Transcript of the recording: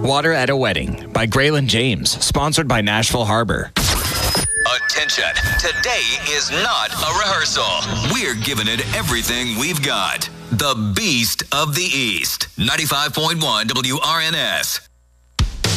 Water at a Wedding by Graylin James, sponsored by Nashville Harbor. Attention, today is not a rehearsal. We're giving it everything we've got. The Beast of the East, 95.1 WRNS.